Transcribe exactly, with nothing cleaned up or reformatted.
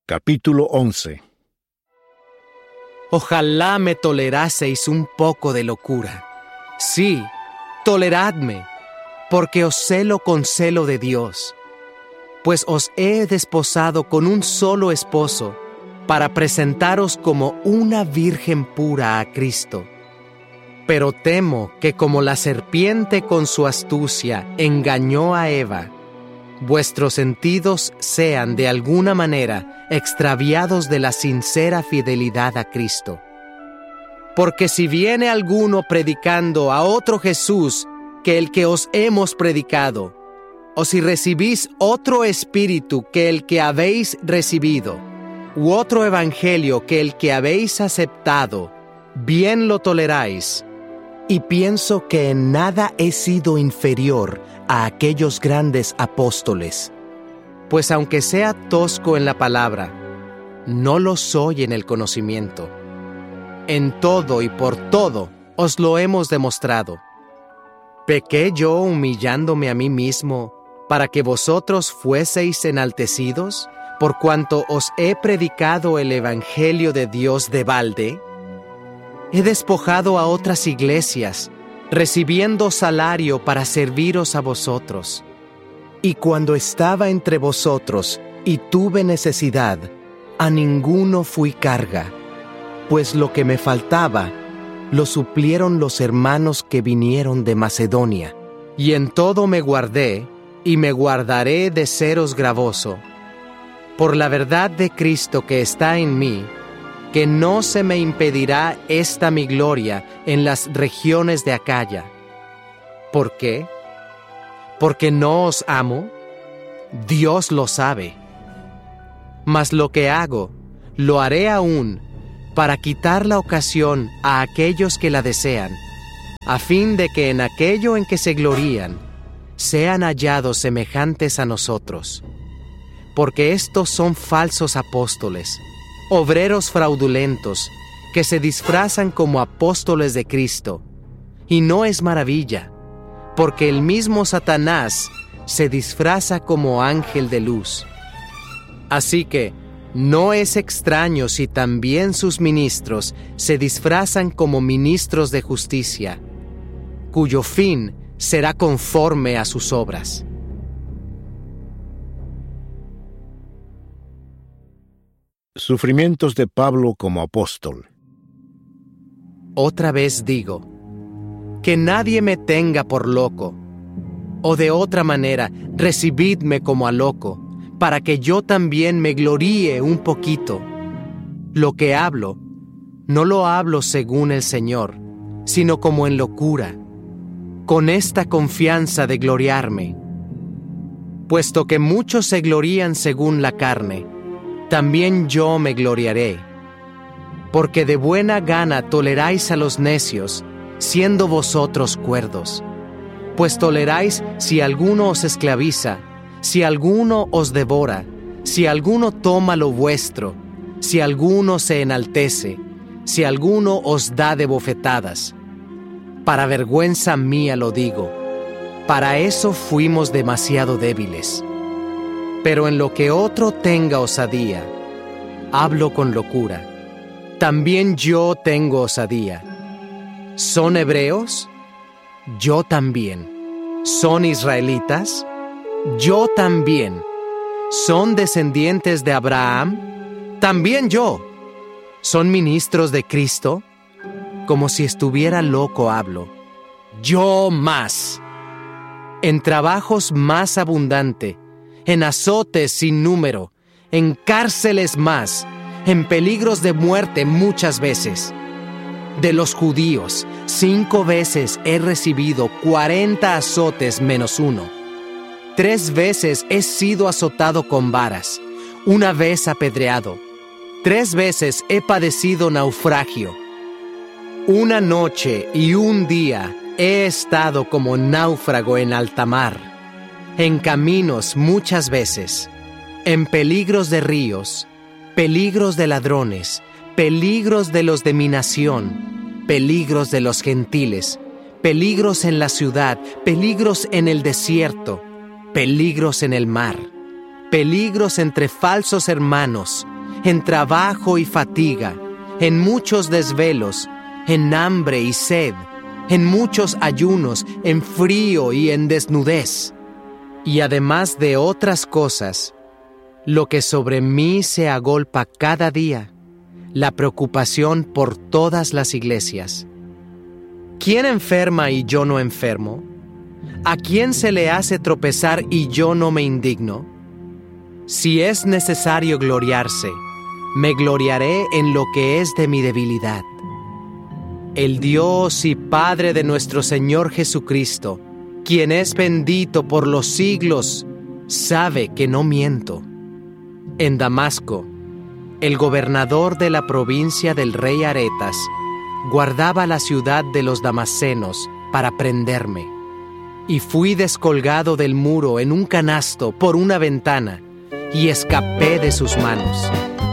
Capítulo once. Ojalá me toleraseis un poco de locura. Sí, toleradme, porque os celo con celo de Dios. Pues os he desposado con un solo esposo, para presentaros como una virgen pura a Cristo. Pero temo que como la serpiente con su astucia engañó a Eva, vuestros sentidos sean de alguna manera extraviados de la sincera fidelidad a Cristo. Porque si viene alguno predicando a otro Jesús que el que os hemos predicado, o si recibís otro espíritu que el que habéis recibido, u otro evangelio que el que habéis aceptado, bien lo toleráis. Y pienso que en nada he sido inferior a aquellos grandes apóstoles. Pues aunque sea tosco en la palabra, no lo soy en el conocimiento. En todo y por todo os lo hemos demostrado. ¿Pequé yo humillándome a mí mismo para que vosotros fueseis enaltecidos, por cuanto os he predicado el evangelio de Dios de balde? He despojado a otras iglesias, recibiendo salario para serviros a vosotros. Y cuando estaba entre vosotros y tuve necesidad, a ninguno fui carga, pues lo que me faltaba lo suplieron los hermanos que vinieron de Macedonia. Y en todo me guardé, y me guardaré de seros gravoso, por la verdad de Cristo que está en mí, que no se me impedirá esta mi gloria en las regiones de Acaya. ¿Por qué? ¿Porque no os amo? Dios lo sabe. Mas lo que hago, lo haré aún, para quitar la ocasión a aquellos que la desean, a fin de que en aquello en que se glorían, sean hallados semejantes a nosotros. Porque estos son falsos apóstoles, obreros fraudulentos, que se disfrazan como apóstoles de Cristo. Y no es maravilla, porque el mismo Satanás se disfraza como ángel de luz. Así que no es extraño si también sus ministros se disfrazan como ministros de justicia, cuyo fin será conforme a sus obras. Sufrimientos de Pablo como apóstol. Otra vez digo, que nadie me tenga por loco, o de otra manera, recibidme como a loco, para que yo también me gloríe un poquito. Lo que hablo, no lo hablo según el Señor, sino como en locura, con esta confianza de gloriarme. Puesto que muchos se glorían según la carne, también yo me gloriaré, porque de buena gana toleráis a los necios, siendo vosotros cuerdos. Pues toleráis si alguno os esclaviza, si alguno os devora, si alguno toma lo vuestro, si alguno se enaltece, si alguno os da de bofetadas. Para vergüenza mía lo digo, para eso fuimos demasiado débiles. Pero en lo que otro tenga osadía, hablo con locura. También yo tengo osadía. ¿Son hebreos? Yo también. ¿Son israelitas? Yo también. ¿Son descendientes de Abraham? También yo. ¿Son ministros de Cristo? Como si estuviera loco hablo. Yo más. En trabajos más abundante, en azotes sin número, en cárceles más, en peligros de muerte muchas veces. De los judíos, cinco veces he recibido cuarenta azotes menos uno. Tres veces he sido azotado con varas, una vez apedreado. Tres veces he padecido naufragio. Una noche y un día he estado como náufrago en alta mar, en caminos muchas veces, en peligros de ríos, peligros de ladrones, peligros de los de mi nación, peligros de los gentiles, peligros en la ciudad, peligros en el desierto, peligros en el mar, peligros entre falsos hermanos, en trabajo y fatiga, en muchos desvelos, en hambre y sed, en muchos ayunos, en frío y en desnudez. Y además de otras cosas, lo que sobre mí se agolpa cada día, la preocupación por todas las iglesias. ¿Quién enferma y yo no enfermo? ¿A quién se le hace tropezar y yo no me indigno? Si es necesario gloriarse, me gloriaré en lo que es de mi debilidad. El Dios y Padre de nuestro Señor Jesucristo, quien es bendito por los siglos, sabe que no miento. En Damasco, el gobernador de la provincia del rey Aretas guardaba la ciudad de los damascenos para prenderme, y fui descolgado del muro en un canasto por una ventana y escapé de sus manos.